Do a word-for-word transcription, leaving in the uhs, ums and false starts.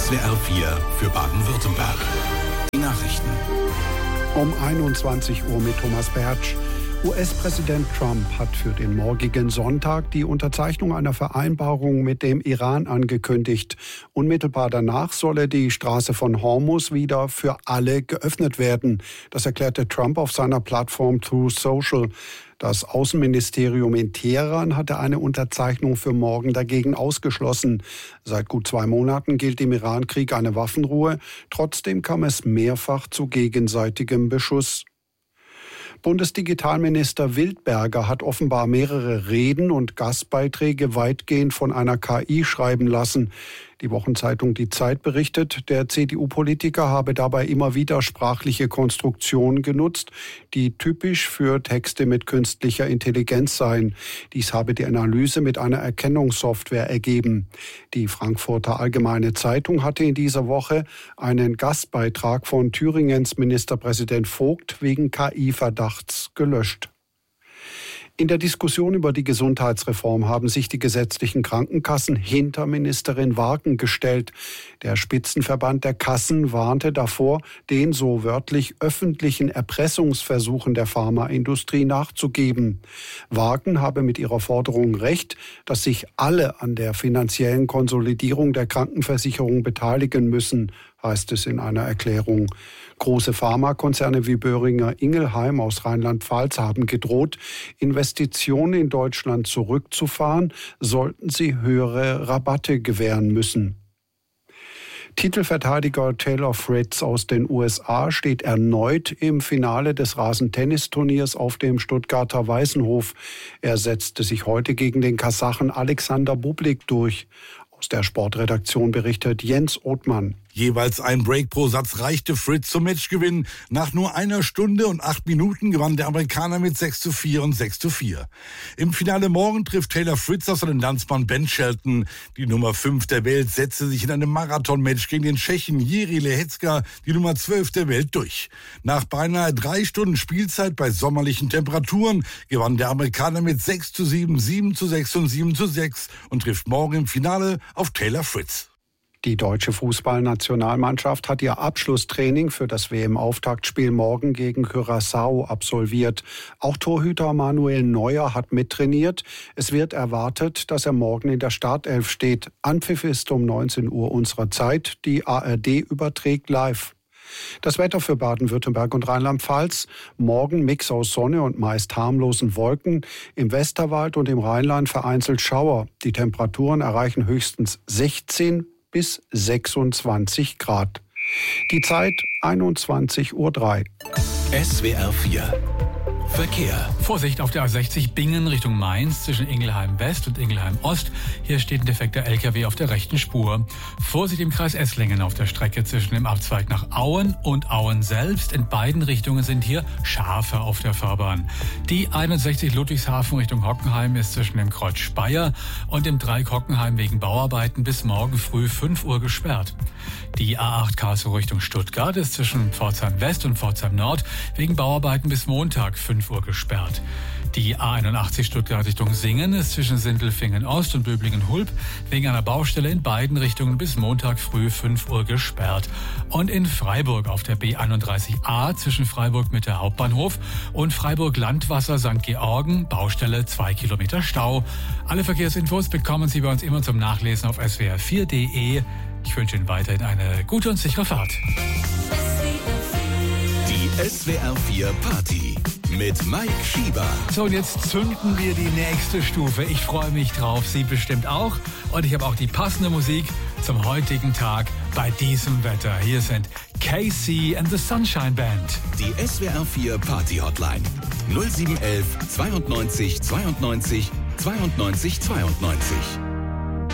S W R vier für Baden-Württemberg. Die Nachrichten. Um einundzwanzig Uhr mit Thomas Bertsch. U S-Präsident Trump hat für den morgigen Sonntag die Unterzeichnung einer Vereinbarung mit dem Iran angekündigt. Unmittelbar danach solle die Straße von Hormuz wieder für alle geöffnet werden. Das erklärte Trump auf seiner Plattform Truth Social. Das Außenministerium in Teheran hatte eine Unterzeichnung für morgen dagegen ausgeschlossen. Seit gut zwei Monaten gilt im Iran-Krieg eine Waffenruhe. Trotzdem kam es mehrfach zu gegenseitigem Beschuss. Bundesdigitalminister Wildberger hat offenbar mehrere Reden und Gastbeiträge weitgehend von einer K I schreiben lassen. Die Wochenzeitung Die Zeit berichtet, der C D U-Politiker habe dabei immer wieder sprachliche Konstruktionen genutzt, die typisch für Texte mit künstlicher Intelligenz seien. Dies habe die Analyse mit einer Erkennungssoftware ergeben. Die Frankfurter Allgemeine Zeitung hatte in dieser Woche einen Gastbeitrag von Thüringens Ministerpräsident Vogt wegen K I-Verdachts gelöscht. In der Diskussion über die Gesundheitsreform haben sich die gesetzlichen Krankenkassen hinter Ministerin Waagen gestellt. Der Spitzenverband der Kassen warnte davor, den so wörtlich öffentlichen Erpressungsversuchen der Pharmaindustrie nachzugeben. Waagen habe mit ihrer Forderung recht, dass sich alle an der finanziellen Konsolidierung der Krankenversicherung beteiligen müssen, heißt es in einer Erklärung. Große Pharmakonzerne wie Boehringer Ingelheim aus Rheinland-Pfalz haben gedroht, Investitionen in Deutschland zurückzufahren, sollten sie höhere Rabatte gewähren müssen. Titelverteidiger Taylor Fritz aus den U S A steht erneut im Finale des Rasentennisturniers auf dem Stuttgarter Weißenhof. Er setzte sich heute gegen den Kasachen Alexander Bublik durch. Aus der Sportredaktion berichtet Jens Othmann. Jeweils ein Break pro Satz reichte Fritz zum Matchgewinn. Nach nur einer Stunde und acht Minuten gewann der Amerikaner mit sechs zu vier und sechs zu vier. Im Finale morgen trifft Taylor Fritz auf seinen Landsmann Ben Shelton. Die Nummer fünf der Welt setzte sich in einem Marathon-Match gegen den Tschechen Jiří Lehecka, die Nummer zwölf der Welt, durch. Nach beinahe drei Stunden Spielzeit bei sommerlichen Temperaturen gewann der Amerikaner mit sechs zu sieben, sieben zu sechs und sieben zu sechs und trifft morgen im Finale auf Taylor Fritz. Die deutsche Fußballnationalmannschaft hat ihr Abschlusstraining für das W M-Auftaktspiel morgen gegen Curaçao absolviert. Auch Torhüter Manuel Neuer hat mittrainiert. Es wird erwartet, dass er morgen in der Startelf steht. Anpfiff ist um neunzehn Uhr unserer Zeit. Die A R D überträgt live. Das Wetter für Baden-Württemberg und Rheinland-Pfalz. Morgen Mix aus Sonne und meist harmlosen Wolken. Im Westerwald und im Rheinland vereinzelt Schauer. Die Temperaturen erreichen höchstens sechzehn bis sechsundzwanzig Grad. Die Zeit einundzwanzig Uhr drei. S W R vier Verkehr. Vorsicht auf der A sechzig Bingen Richtung Mainz zwischen Ingelheim West und Ingelheim Ost. Hier steht ein defekter L K W auf der rechten Spur. Vorsicht im Kreis Esslingen auf der Strecke zwischen dem Abzweig nach Auen und Auen selbst. In beiden Richtungen sind hier Schafe auf der Fahrbahn. Die einundsechzig Ludwigshafen Richtung Hockenheim ist zwischen dem Kreuz Speyer und dem Dreieck Hockenheim wegen Bauarbeiten bis morgen früh fünf Uhr gesperrt. Die A acht Karlsruhe Richtung Stuttgart ist zwischen Pforzheim West und Pforzheim Nord wegen Bauarbeiten bis Montag fünf Uhr gesperrt. Die A einundachtzig Stuttgart Richtung Singen ist zwischen Sindelfingen Ost und Böblingen-Hulb wegen einer Baustelle in beiden Richtungen bis Montag früh fünf Uhr gesperrt. Und in Freiburg auf der B einunddreißig A zwischen Freiburg Mitte Hauptbahnhof und Freiburg Landwasser Sankt Georgen, Baustelle zwei Kilometer Stau. Alle Verkehrsinfos bekommen Sie bei uns immer zum Nachlesen auf S W R vier Punkt de. Ich wünsche Ihnen weiterhin eine gute und sichere Fahrt. Die S W R vier Party mit Mike Schieber. So, und jetzt zünden wir die nächste Stufe. Ich freue mich drauf, Sie bestimmt auch. Und ich habe auch die passende Musik zum heutigen Tag bei diesem Wetter. Hier sind K C and the Sunshine Band. Die S W R vier Party Hotline null sieben eins eins zweiundneunzig zweiundneunzig zweiundneunzig zweiundneunzig.